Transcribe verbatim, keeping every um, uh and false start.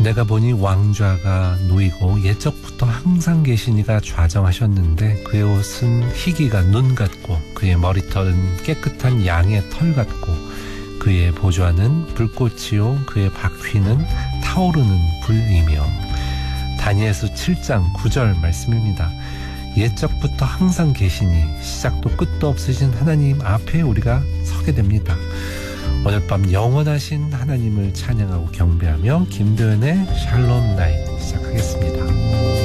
내가 보니 왕좌가 놓이고 옛적부터 항상 계시니가 좌정하셨는데 그의 옷은 희기가 눈 같고 그의 머리털은 깨끗한 양의 털 같고 그의 보좌는 불꽃이요 그의 바퀴는 타오르는 불이며. 다니엘서 칠 장 구 절 말씀입니다. 옛적부터 항상 계시니 시작도 끝도 없으신 하나님 앞에 우리가 서게 됩니다. 오늘 밤 영원하신 하나님을 찬양하고 경배하며 김도연의 샬롬 나잇 시작하겠습니다.